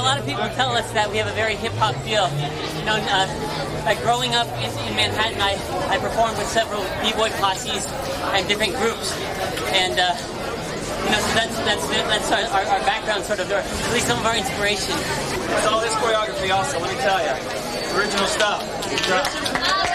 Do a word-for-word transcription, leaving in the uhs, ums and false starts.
lot of people tell us that we have a very hip-hop feel. You know, uh, like growing up in, in Manhattan, I, I performed with several b-boy posses and different groups. And, uh, you know, so that's, that's, that's our, our, our background, sort of, or at least some of our inspiration. It's all this choreography also, let me tell you. Original stuff.